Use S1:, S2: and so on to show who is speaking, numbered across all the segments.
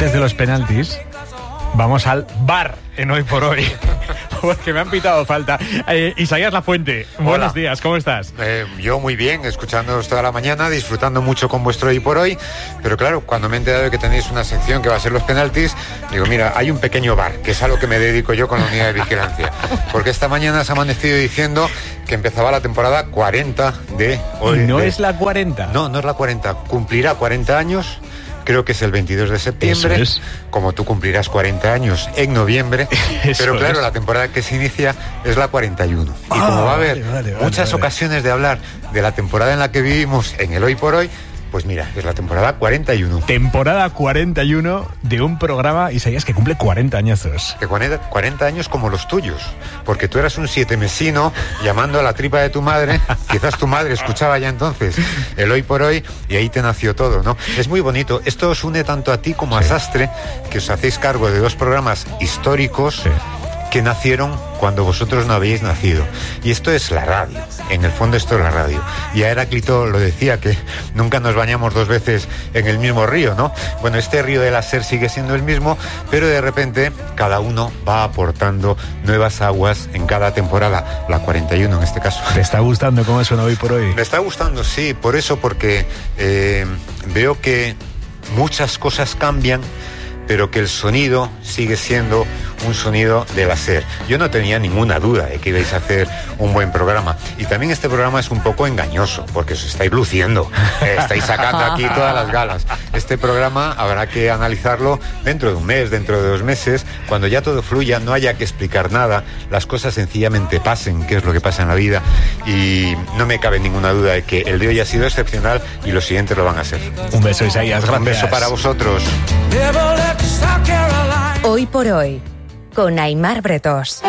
S1: antes de los penaltis, vamos al bar en Hoy por Hoy, porque me han pitado falta. Isaías Lafuente, buenos días, ¿cómo estás?
S2: Yo muy bien, escuchándoos toda la mañana, disfrutando mucho con vuestro Hoy por Hoy, pero claro, cuando me he enterado de que tenéis una sección que va a ser los penaltis, digo, mira, hay un pequeño bar, que es a lo que me dedico yo con la unidad de vigilancia, porque esta mañana se ha amanecido diciendo que empezaba la temporada 40 de hoy.
S1: ¿Y no es la 40?
S2: No, no es la 40, cumplirá 40 años. Creo que es el 22 de septiembre, como tú cumplirás 40 años en noviembre, pero claro, la temporada que se inicia es la 41. Y como va a haber muchas ocasiones de hablar de la temporada en la que vivimos en el Hoy por Hoy, pues mira, es la temporada 41.
S1: Temporada 41 de un programa, Isaías, que cumple 40 añazos.
S2: Que 40 años como los tuyos, porque tú eras un sietemesino llamando a la tripa de tu madre, quizás tu madre escuchaba ya entonces el Hoy por Hoy y ahí te nació todo, ¿no? Es muy bonito, esto os une tanto a ti como a Sastre, que os hacéis cargo de dos programas históricos que nacieron cuando vosotros no habéis nacido. Y esto es la radio, en el fondo esto es la radio. Y a Heráclito lo decía, que nunca nos bañamos dos veces en el mismo río, ¿no? Bueno, este río de la SER sigue siendo el mismo, pero de repente cada uno va aportando nuevas aguas en cada temporada, la 41 en este caso.
S1: ¿Te está gustando cómo suena Hoy por Hoy?
S2: Me está gustando, sí, por eso, porque veo que muchas cosas cambian, pero que el sonido sigue siendo un sonido de la SER. Yo no tenía ninguna duda de que ibais a hacer un buen programa. Y también este programa es un poco engañoso, porque os estáis luciendo, estáis sacando aquí todas las galas. Este programa habrá que analizarlo dentro de un mes, dentro de 2 meses, cuando ya todo fluya, no haya que explicar nada, las cosas sencillamente pasen, que es lo que pasa en la vida. Y no me cabe ninguna duda de que el de hoy ha sido excepcional y los siguientes lo van a ser.
S1: Un beso, Isaías, gracias.
S2: Un beso para vosotros.
S3: Hoy por Hoy, con Aimar Bretos.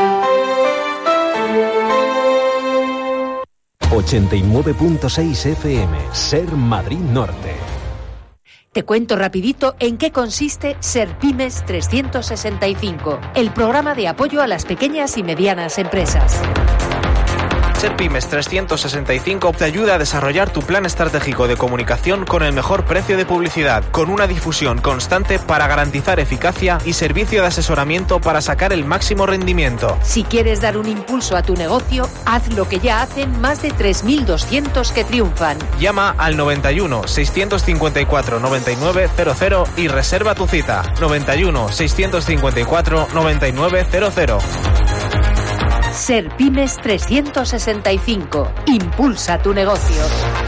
S4: 89.6 FM, Ser Madrid Norte.
S5: Te cuento rapidito en qué consiste Serpymes 365, el programa de apoyo a las pequeñas y medianas empresas.
S6: Serpymes 365 te ayuda a desarrollar tu plan estratégico de comunicación con el mejor precio de publicidad, con una difusión constante para garantizar eficacia y servicio de asesoramiento para sacar el máximo rendimiento.
S5: Si quieres dar un impulso a tu negocio, haz lo que ya hacen más de 3.200 que triunfan.
S6: Llama al 91 654 9900 y reserva tu cita. 91 654 9900.
S5: Serpymes 365. Impulsa tu negocio.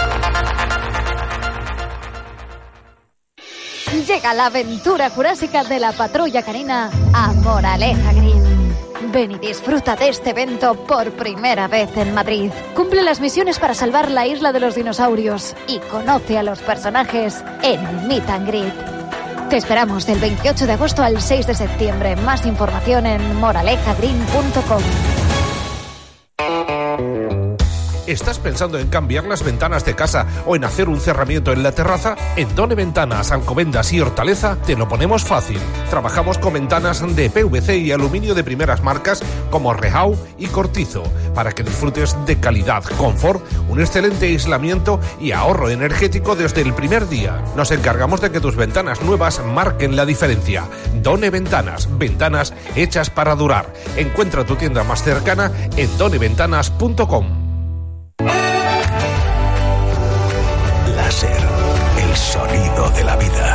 S7: Llega la aventura jurásica de la Patrulla Canina a Moraleja Green. Ven y disfruta de este evento por primera vez en Madrid. Cumple las misiones para salvar la isla de los dinosaurios y conoce a los personajes en el Meet and Greet. Te esperamos del 28 de agosto al 6 de septiembre. Más información en moralejagreen.com.
S8: ¿Estás pensando en cambiar las ventanas de casa o en hacer un cerramiento en la terraza? En Done Ventanas, Alcobendas y Hortaleza te lo ponemos fácil. Trabajamos con ventanas de PVC y aluminio de primeras marcas como Rehau y Cortizo, para que disfrutes de calidad, confort, un excelente aislamiento y ahorro energético desde el primer día. Nos encargamos de que tus ventanas nuevas marquen la diferencia. Done Ventanas, ventanas hechas para durar. Encuentra tu tienda más cercana en doneventanas.com.
S4: Láser, el sonido de la vida.